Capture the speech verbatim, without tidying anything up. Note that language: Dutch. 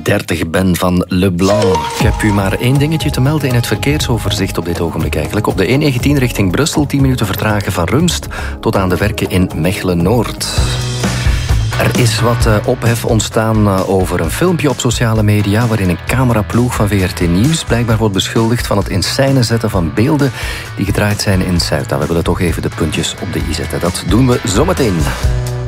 dertig ben van Leblanc. Ik heb u maar één dingetje te melden in het verkeersoverzicht op dit ogenblik eigenlijk. Op de E negentien richting Brussel, tien minuten vertragen van Rumst tot aan de werken in Mechelen-Noord. Er is wat uh, ophef ontstaan uh, over een filmpje op sociale media waarin een cameraploeg van V R T Nieuws blijkbaar wordt beschuldigd van het in scène zetten van beelden die gedraaid zijn in Ceuta. We willen toch even de puntjes op de i zetten. Dat doen we zometeen.